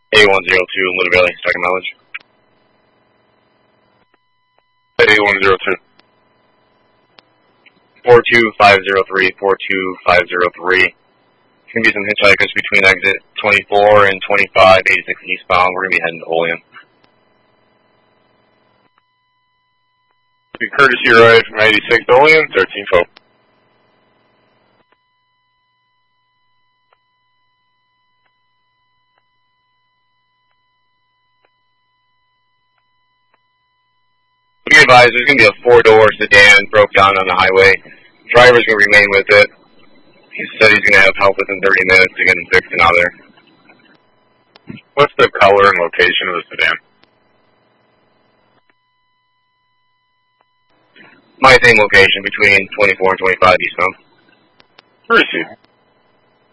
A102, Little Valley, second mileage. A102. 42503, 42503. It's going to be some hitchhikers between exit 24 and 25, 86 eastbound. We're going to be heading to Olean. Courtesy ride from 86 Olean, 1312. Be advised, there's going to be a four-door sedan broke down on the highway. Driver's going to remain with it. He said he's going to have help within 30 minutes to get him fixed and out of there. What's the color and location of the sedan? My same location between 24 and 25 eastbound. Courtesy.